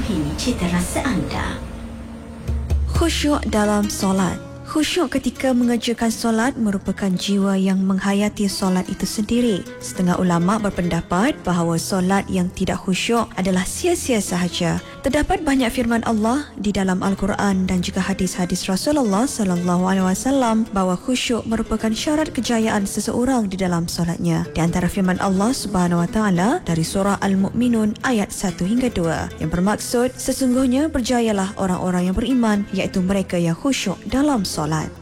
Opini cita rasa anda. Khusyuk dalam solat. Khusyuk ketika mengerjakan solat merupakan jiwa yang menghayati solat itu sendiri. Setengah ulama berpendapat bahawa solat yang tidak khusyuk adalah sia-sia sahaja. Terdapat banyak firman Allah di dalam Al-Quran dan juga hadis-hadis Rasulullah SAW bahawa khusyuk merupakan syarat kejayaan seseorang di dalam solatnya. Di antara firman Allah Subhanahu Wa Taala dari surah Al-Mu'minun ayat 1 hingga 2 yang bermaksud sesungguhnya berjayalah orang-orang yang beriman, iaitu mereka yang khusyuk dalam solat.